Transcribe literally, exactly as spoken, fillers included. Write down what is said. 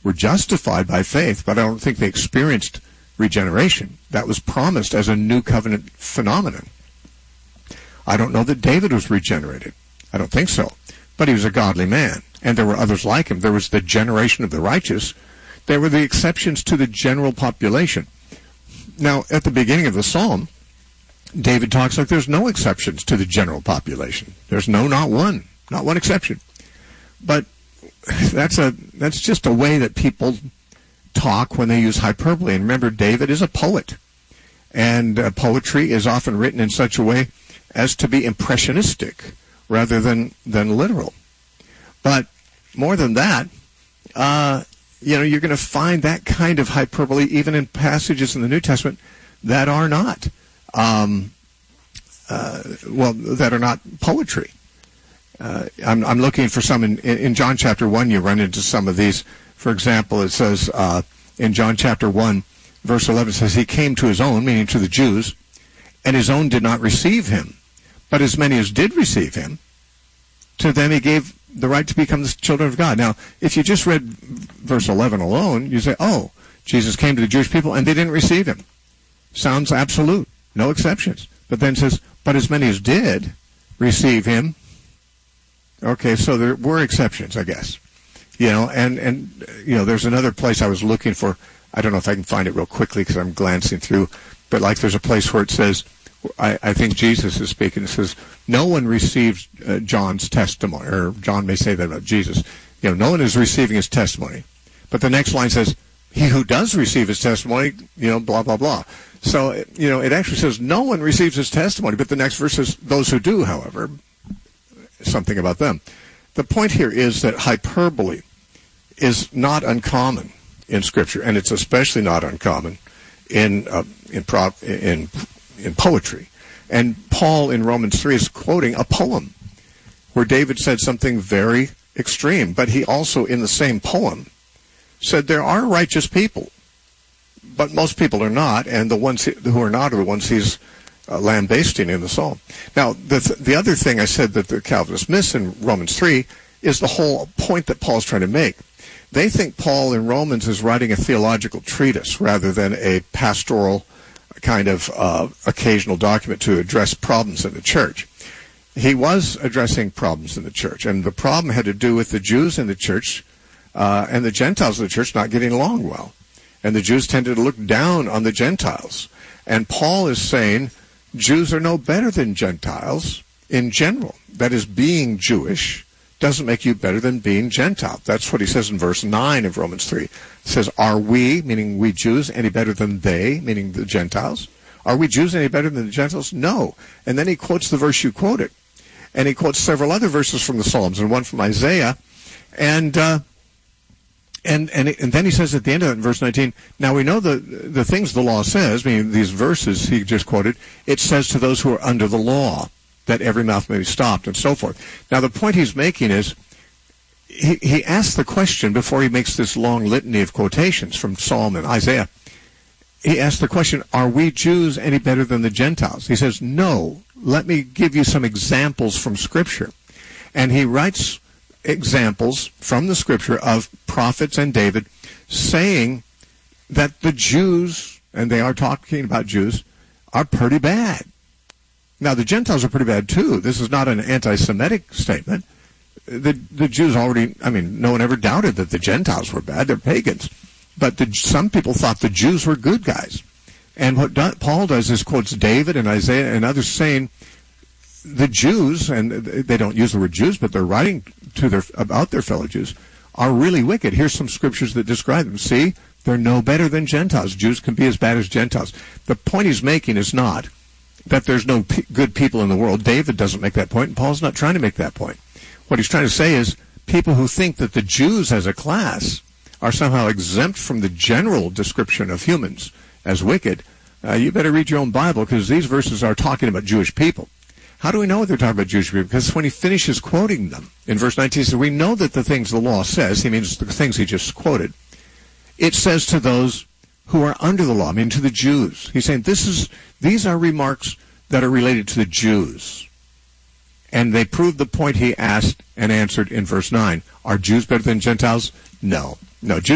were justified by faith, but I don't think they experienced regeneration. That was promised as a new covenant phenomenon. I don't know that David was regenerated. I don't think so. But he was a godly man, and there were others like him. There was the generation of the righteous. There were the exceptions to the general population. Now, at the beginning of the psalm, David talks like there's no exceptions to the general population. There's no, not one, not one exception. But that's a that's just a way that people talk when they use hyperbole. And remember, David is a poet, and uh, poetry is often written in such a way as to be impressionistic rather than than literal. But more than that, uh, you know, you're going to find that kind of hyperbole even in passages in the New Testament that are not, um, uh, well, that are not poetry. Uh, I'm, I'm looking for some in, in John chapter one. You run into some of these. For example, it says uh, in John chapter one, verse eleven, it says, "He came to his own," meaning to the Jews, "and his own did not receive him. But as many as did receive him, to them he gave the right to become the children of God." Now, if you just read verse eleven alone, you say, oh, Jesus came to the Jewish people and they didn't receive him. Sounds absolute, no exceptions. But then it says, "But as many as did receive him." Okay, so there were exceptions, I guess. You know, and, and you know, there's another place I was looking for. I don't know if I can find it real quickly because I'm glancing through. But like there's a place where it says, I, I think Jesus is speaking. It says, no one receives uh, John's testimony, or John may say that about Jesus. You know, no one is receiving his testimony. But the next line says, he who does receive his testimony, you know, blah, blah, blah. So, you know, it actually says no one receives his testimony, but the next verse says, those who do, however, something about them. The point here is that hyperbole is not uncommon in Scripture, and it's especially not uncommon in uh, in, prop, in in poetry. And Paul in Romans three is quoting a poem where David said something very extreme, but he also in the same poem said there are righteous people, but most people are not, and the ones who are not are the ones he's uh, lambasting in the psalm. Now, the th- the other thing I said that the Calvinists miss in Romans three is the whole point that Paul's trying to make. They think Paul in Romans is writing a theological treatise rather than a pastoral kind of uh, occasional document to address problems in the church. He was addressing problems in the church, and the problem had to do with the Jews in the church uh, and the Gentiles in the church not getting along well. And the Jews tended to look down on the Gentiles. And Paul is saying Jews are no better than Gentiles in general. That is, being Jewish doesn't make you better than being Gentile. That's what he says in verse nine of Romans three. It says, are we, meaning we Jews, any better than they, meaning the Gentiles? Are we Jews any better than the Gentiles? No. And then he quotes the verse you quoted. And he quotes several other verses from the Psalms, and one from Isaiah. And uh, and and, and then he says at the end of it in verse nineteen, now we know the, the things the law says, meaning these verses he just quoted, it says to those who are under the law, that every mouth may be stopped, and so forth. Now, the point he's making is, he, he asks the question before he makes this long litany of quotations from Psalm and Isaiah. He asks the question, are we Jews any better than the Gentiles? He says, no. Let me give you some examples from Scripture. And he writes examples from the Scripture of prophets and David saying that the Jews, and they are talking about Jews, are pretty bad. Now, the Gentiles are pretty bad, too. This is not an anti-Semitic statement. The the Jews already, I mean, no one ever doubted that the Gentiles were bad. They're pagans. But the, some people thought the Jews were good guys. And what do, Paul does is quotes David and Isaiah and others saying the Jews, and they don't use the word Jews, but they're writing to their about their fellow Jews, are really wicked. Here's some scriptures that describe them. See, they're no better than Gentiles. Jews can be as bad as Gentiles. The point he's making is not that there's no p- good people in the world. David doesn't make that point, and Paul's not trying to make that point. What he's trying to say is people who think that the Jews as a class are somehow exempt from the general description of humans as wicked, uh, you better read your own Bible, because these verses are talking about Jewish people. How do we know they're talking about Jewish people? Because when he finishes quoting them, in verse nineteen, he says, we know that the things the law says, he means the things he just quoted, it says to those who are under the law, I mean to the Jews. He's saying this is these are remarks that are related to the Jews. And they prove the point he asked and answered in verse nine. Are Jews better than Gentiles? No. No. Jews